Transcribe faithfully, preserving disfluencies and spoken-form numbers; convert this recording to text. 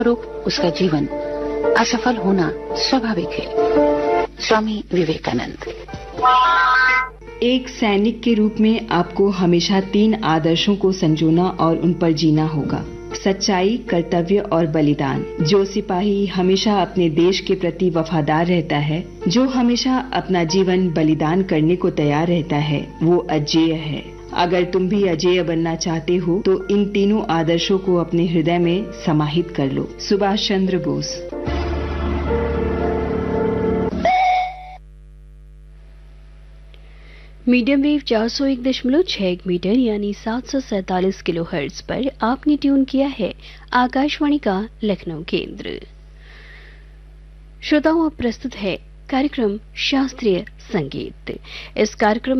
उसका जीवन असफल होना स्वाभाविक है। स्वामी विवेकानंद। एक सैनिक के रूप में आपको हमेशा तीन आदर्शों को संजोना और उन पर जीना होगा: सच्चाई, कर्तव्य और बलिदान। जो सिपाही हमेशा अपने देश के प्रति वफादार रहता है, जो हमेशा अपना जीवन बलिदान करने को तैयार रहता है, वो अजेय है। अगर तुम भी अजेय बनना चाहते हो तो इन तीनों आदर्शों को अपने हृदय में समाहित कर लो। सुभाष चंद्र बोस। मीडियम वेव चार सौ एक दशमलव छह मीटर यानी सात सौ सैतालीस किलो हर्ट्ज पर आपने ट्यून किया है आकाशवाणी का लखनऊ केंद्र। श्रोताओं, अब प्रस्तुत है कार्यक्रम शास्त्रीय संगीत। इस कार्यक्रम